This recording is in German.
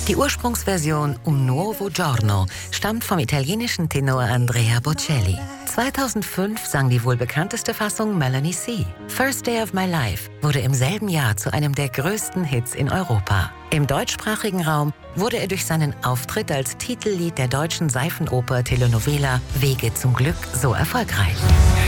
Die Ursprungsversion Un Nuovo Giorno stammt vom italienischen Tenor Andrea Bocelli. 2005 sang die wohl bekannteste Fassung Melanie C. First Day of My Life wurde im selben Jahr zu einem der größten Hits in Europa. Im deutschsprachigen Raum wurde er durch seinen Auftritt als Titellied der deutschen Seifenoper Telenovela Wege zum Glück so erfolgreich.